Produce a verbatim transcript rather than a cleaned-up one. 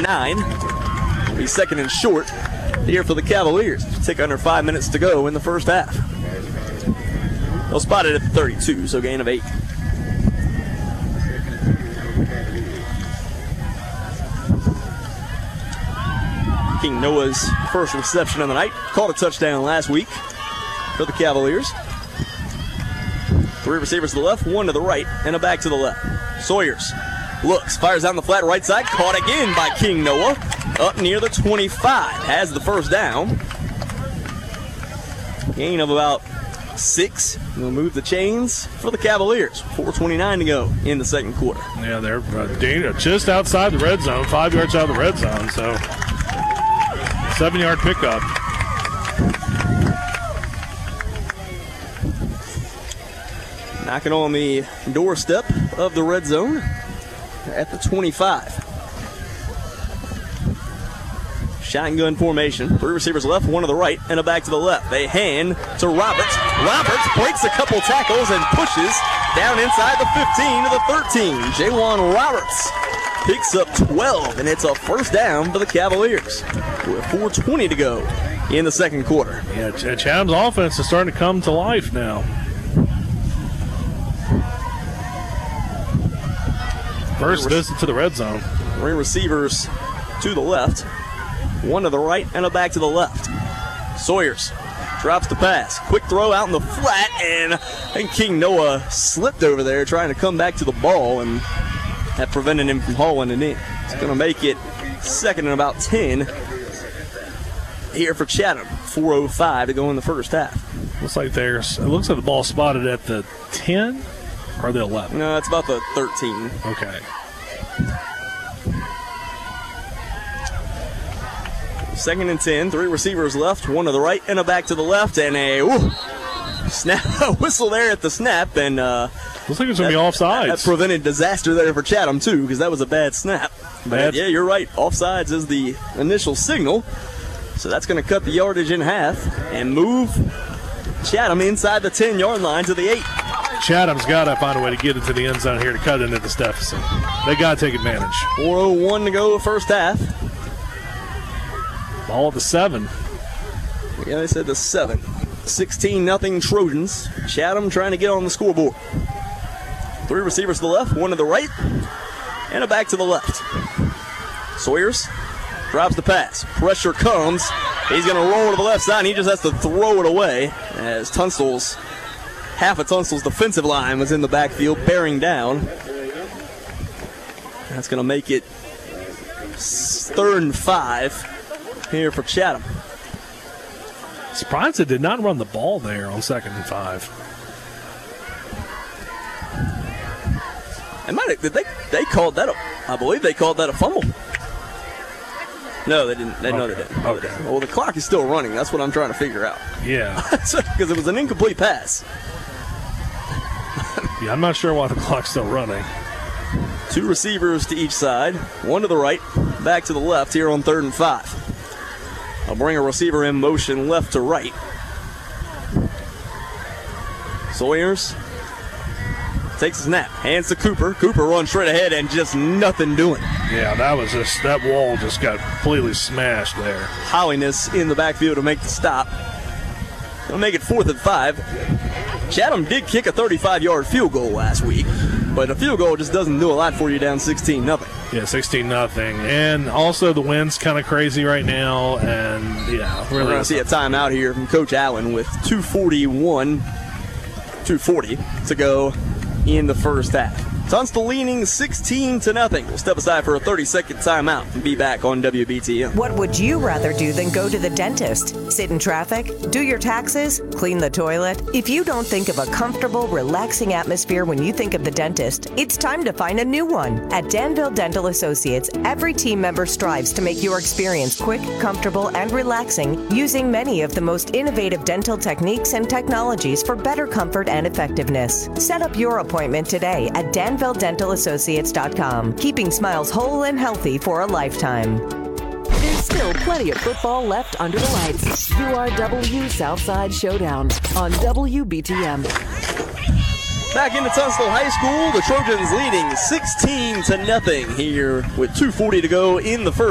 nine. It'll be second and short here for the Cavaliers. Take under five minutes to go in the first half. They'll spot it at the thirty-two, so gain of eight. King Noah's first reception of the night. Caught a touchdown last week for the Cavaliers. Three receivers to the left, one to the right, and a back to the left. Sawyers looks, fires down the flat right side. Caught again by King Noah. Up near the twenty-five. Has the first down. Gain of about six. We'll move the chains for the Cavaliers. four twenty-nine to go in the second quarter. Yeah, they're uh, just outside the red zone, five yards out of the red zone, so seven-yard pickup. Knocking on the doorstep of the red zone at the twenty-five. Shotgun formation. Three receivers left, one to the right, and a back to the left. They hand to Roberts. Roberts breaks a couple tackles and pushes down inside the fifteen to the thirteen. Jawan Roberts picks up twelve, and it's a first down for the Cavaliers with four twenty to go in the second quarter. Yeah, Ch- Chatham's offense is starting to come to life now. First visit to the red zone. Three receivers to the left, one to the right, and a back to the left. Sawyers drops the pass. Quick throw out in the flat, and I think King Noah slipped over there trying to come back to the ball, and that prevented him from hauling it in. It's going to make it second and about ten here for Chatham. four oh five to go in the first half. Looks like there's, it looks like the ball spotted at the ten or the eleven. No, it's about the thirteen. Okay. Second and ten, three receivers left, one to the right and a back to the left, and a ooh, snap, a whistle there at the snap, and uh, looks like it's going to be offsides. That prevented disaster there for Chatham too, because that was a bad snap. But bad. Yeah, you're right. Offsides is the initial signal, so that's going to cut the yardage in half and move Chatham inside the ten-yard line to the eight. Chatham's got to find a way to get into the end zone here to cut into this deficit. They got to take advantage. four oh one to go first half. Ball at the seven. Yeah, they said the seven. sixteen nothing Trojans. Chatham trying to get on the scoreboard. Three receivers to the left, one to the right, and a back to the left. Sawyers drops the pass. Pressure comes. He's going to roll to the left side, and he just has to throw it away as Tunstall's, half of Tunstall's defensive line was in the backfield, bearing down. That's going to make it third and five here for Chatham. Surprised they did not run the ball there on second and five. And might have, did they they called that a, I believe they called that a fumble. No, they didn't. They okay. know they didn't. Okay. Well, the clock is still running. That's what I'm trying to figure out. Yeah. Because it was an incomplete pass. Yeah, I'm not sure why the clock's still running. Two receivers to each side, one to the right, back to the left here on third and five. I'll bring a receiver in motion left to right. Sawyers takes a snap, hands to Cooper. Cooper runs straight ahead and just nothing doing. Yeah, that was just, that wall just got completely smashed there. Howiness in the backfield to make the stop. Gonna make it fourth and five. Chatham did kick a thirty-five-yard field goal last week, but a field goal just doesn't do a lot for you down sixteen nothing. Yeah, sixteen nothing. And also the wind's kind of crazy right now, and yeah, really. We're going to see a timeout here from Coach Allen with two forty-one, two forty to go in the first half. Tunstall leaning sixteen to nothing. We'll step aside for a thirty-second timeout and be back on W B T M. What would you rather do than go to the dentist? Sit in traffic? Do your taxes? Clean the toilet? If you don't think of a comfortable, relaxing atmosphere when you think of the dentist, it's time to find a new one. At Danville Dental Associates, every team member strives to make your experience quick, comfortable, and relaxing using many of the most innovative dental techniques and technologies for better comfort and effectiveness. Set up your appointment today at Danville Dental Associates dot com, keeping smiles whole and healthy for a lifetime. There's still plenty of football left under the lights. U R W Southside Showdown on W B T M. Back into Tunstall High School, the Trojans leading sixteen to nothing here with two forty to go in the first.